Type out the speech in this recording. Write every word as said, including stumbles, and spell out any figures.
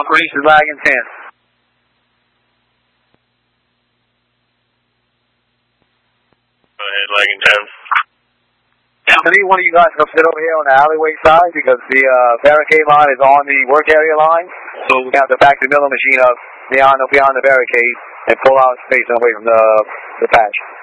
Operation lagging ten. Go ahead, lagging ten. I need one of you guys to sit over here on the alleyway side because the uh, barricade line is on the work area line. So we have to back the milling machine up beyond, beyond the barricade and pull out space away from the, the patch.